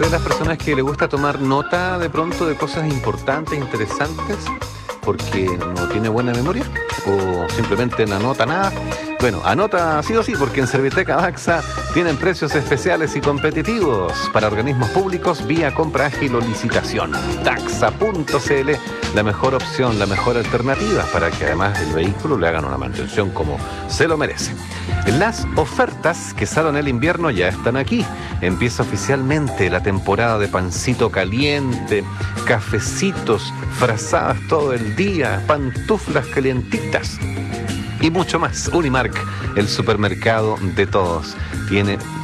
de las personas que le gusta tomar nota de pronto de cosas importantes, interesantes, porque no tiene buena memoria o simplemente no anota nada? Bueno, anota sí o sí, porque en Serviteca Baxa tienen precios especiales y competitivos para organismos públicos vía compra ágil o licitación. Taxa.cl, la mejor opción, la mejor alternativa para que además del vehículo le hagan una mantención como se lo merece. Las ofertas que salen el invierno ya están aquí. Empieza oficialmente la temporada de pancito caliente, cafecitos, frazadas todo el día, pantuflas calientitas y mucho más. Unimark, el supermercado de todos, tiene